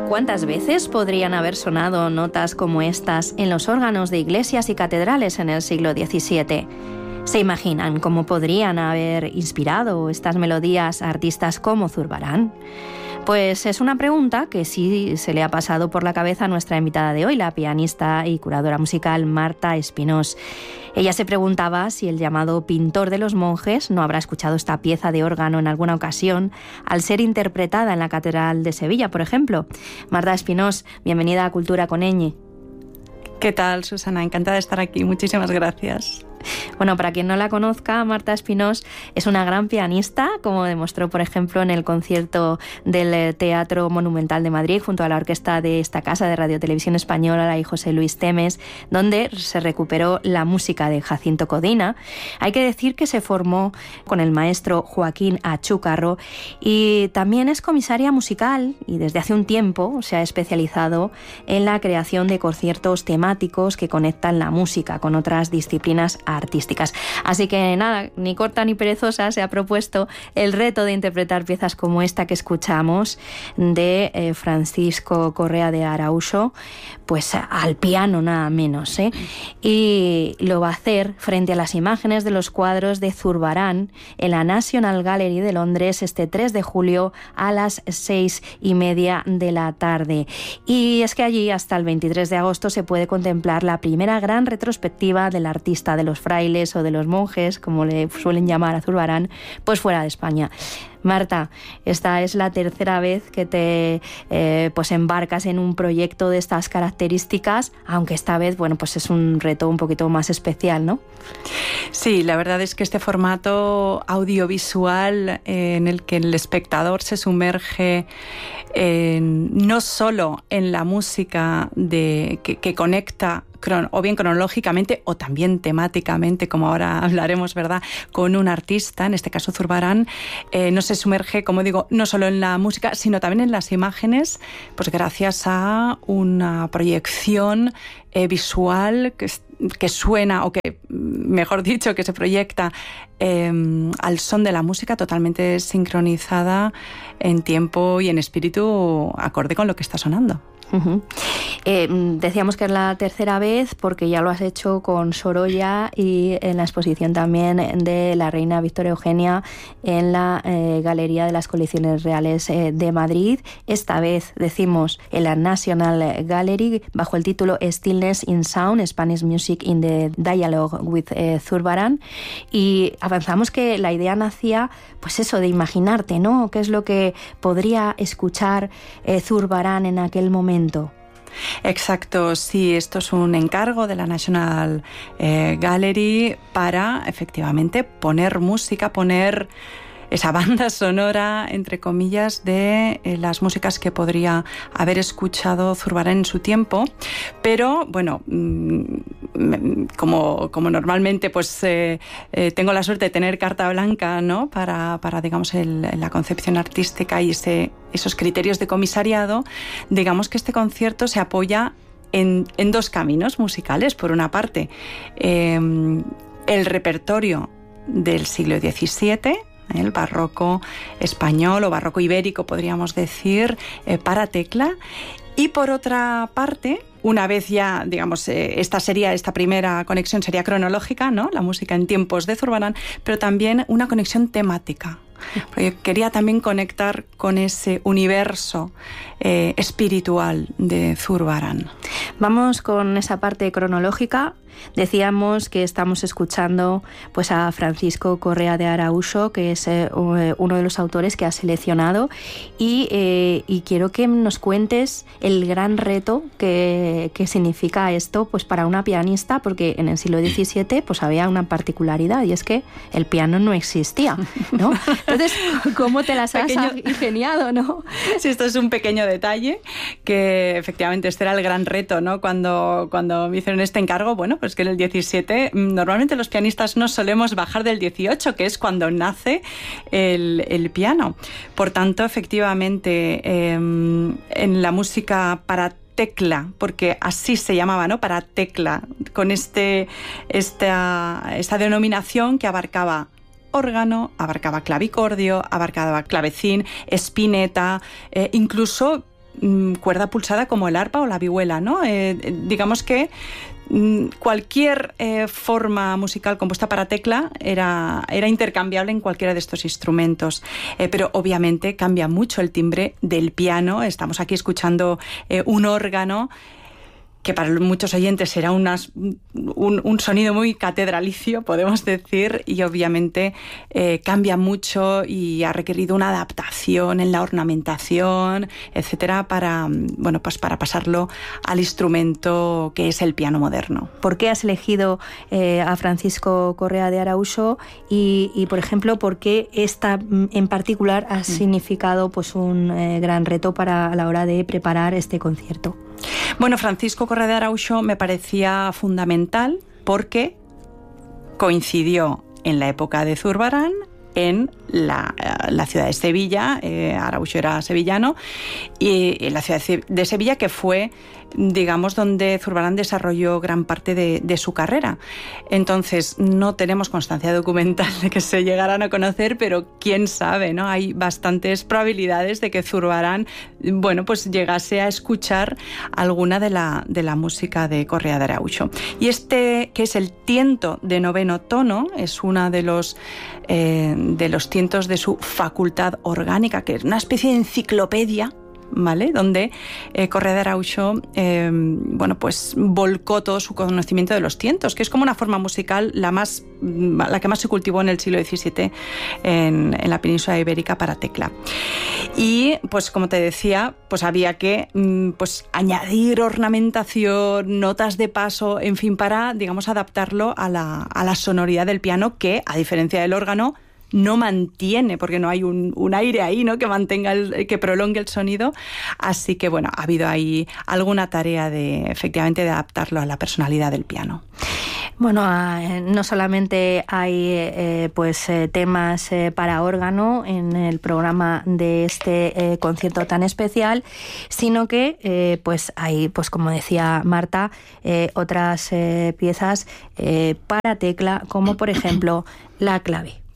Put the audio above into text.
¿Cuántas veces podrían haber sonado notas como estas en los órganos de iglesias y catedrales en el siglo XVII? ¿Se imaginan cómo podrían haber inspirado estas melodías a artistas como Zurbarán? Pues es una pregunta que sí se le ha pasado por la cabeza a nuestra invitada de hoy, la pianista y curadora musical Marta Espinós. Ella se preguntaba si el llamado pintor de los monjes no habrá escuchado esta pieza de órgano en alguna ocasión al ser interpretada en la Catedral de Sevilla, por ejemplo. Marta Espinós, bienvenida a Cultura con ñ. ¿Qué tal, Susana? Encantada de estar aquí. Muchísimas gracias. Bueno, para quien no la conozca, Marta Espinós es una gran pianista, como demostró, por ejemplo, en el concierto del Teatro Monumental de Madrid, junto a la orquesta de esta casa de Radio Televisión Española y José Luis Temes, donde se recuperó la música de Jacinto Codina. Hay que decir que se formó con el maestro Joaquín Achúcarro y también es comisaria musical y desde hace un tiempo se ha especializado en la creación de conciertos temáticos que conectan la música con otras disciplinas artísticas. Así que nada, ni corta ni perezosa, se ha propuesto el reto de interpretar piezas como esta que escuchamos de Francisco Correa de Arauxo, pues al piano nada menos, y lo va a hacer frente a las imágenes de los cuadros de Zurbarán en la National Gallery de Londres este 3 de julio a las 6:30 de la tarde. Y es que allí hasta el 23 de agosto se puede contemplar la primera gran retrospectiva del artista de los frailes o de los monjes, como le suelen llamar a Zurbarán, pues fuera de España. Marta, esta es la tercera vez que te pues embarcas en un proyecto de estas características, aunque esta vez, bueno, pues es un reto un poquito más especial, ¿no? Sí, la verdad es que este formato audiovisual en el que el espectador se sumerge no solo en la música que conecta o bien cronológicamente o también temáticamente, como ahora hablaremos, ¿verdad?, con un artista, en este caso Zurbarán, no se sumerge, como digo, no solo en la música, sino también en las imágenes, pues gracias a una proyección visual que suena, o que, mejor dicho, que se proyecta al son de la música, totalmente sincronizada en tiempo y en espíritu, acorde con lo que está sonando. Uh-huh. Decíamos que es la tercera vez porque ya lo has hecho con Sorolla y en la exposición también de la Reina Victoria Eugenia en la Galería de las Colecciones Reales de Madrid. Esta vez, decimos, en la National Gallery bajo el título Stillness in Sound, Spanish Music in the Dialogue with Zurbarán, y avanzamos que la idea nacía, pues eso, de imaginarte, ¿no? ¿Qué es lo que podría escuchar Zurbarán en aquel momento? Exacto, sí, esto es un encargo de la National Gallery para, efectivamente, poner música, poner esa banda sonora, entre comillas, de las músicas que podría haber escuchado Zurbarán en su tiempo. Pero, bueno, como normalmente pues tengo la suerte de tener carta blanca, ¿no?, para digamos, la concepción artística y esos criterios de comisariado, digamos que este concierto se apoya en dos caminos musicales. Por una parte, el repertorio del siglo XVII, el barroco español o barroco ibérico, podríamos decir, para tecla. Y por otra parte, una vez ya, digamos, esta primera conexión sería cronológica, ¿no?, la música en tiempos de Zurbarán, pero también una conexión temática. Porque quería también conectar con ese universo espiritual de Zurbarán. Vamos con esa parte cronológica. Decíamos que estamos escuchando pues a Francisco Correa de Arauxo, que es uno de los autores que ha seleccionado, y quiero que nos cuentes el gran reto que significa esto pues para una pianista, porque en el siglo XVII pues había una particularidad, y es que el piano no existía, ¿no? Entonces, ¿cómo te las has ingeniado, no? Sí, esto es un pequeño detalle, que efectivamente este era el gran reto, ¿no? Cuando me hicieron este encargo, bueno, pues que en el 17 normalmente los pianistas no solemos bajar del 18, que es cuando nace el piano. Por tanto, efectivamente, en la música para tecla, porque así se llamaba, ¿no?, para tecla, con esta denominación que abarcaba órgano, abarcaba clavicordio, abarcaba clavecín, espineta, incluso cuerda pulsada como el arpa o la vihuela, ¿no? Digamos que cualquier forma musical compuesta para tecla era intercambiable en cualquiera de estos instrumentos, pero obviamente cambia mucho el timbre del piano. Estamos aquí escuchando un órgano que para muchos oyentes será un sonido muy catedralicio, podemos decir, y obviamente cambia mucho y ha requerido una adaptación en la ornamentación, etcétera, para pasarlo al instrumento que es el piano moderno. ¿Por qué has elegido a Francisco Correa de Arauxo y, por ejemplo, por qué esta en particular ha significado pues un gran reto a la hora de preparar este concierto? Bueno, Francisco Correa de Arauxo me parecía fundamental porque coincidió en la época de Zurbarán en la ciudad de Sevilla. Arauxo era sevillano, y en la ciudad de Sevilla, que fue, digamos, donde Zurbarán desarrolló gran parte de su carrera. Entonces, no tenemos constancia documental de que se llegaran a conocer, pero quién sabe, ¿no? Hay bastantes probabilidades de que Zurbarán, pues llegase a escuchar alguna de la música de Correa de Arauxo. Y este, que es el tiento de noveno tono, es una de los tientos de su facultad orgánica, que es una especie de enciclopedia, ¿vale? Donde Correa de Arauxo volcó todo su conocimiento de los tientos, que es como una forma musical la que más se cultivó en el siglo XVII en la península ibérica para tecla. Y pues como te decía, pues había que añadir ornamentación, notas de paso, en fin, para, digamos, adaptarlo a la sonoridad del piano, que, a diferencia del órgano, no mantiene, porque no hay un aire ahí, ¿no?, que mantenga que prolongue el sonido. Así que ha habido ahí alguna tarea efectivamente de adaptarlo a la personalidad del piano. Bueno, no solamente hay temas para órgano en el programa de este concierto tan especial, sino que hay, como decía Marta, otras piezas para tecla, como por ejemplo la clave.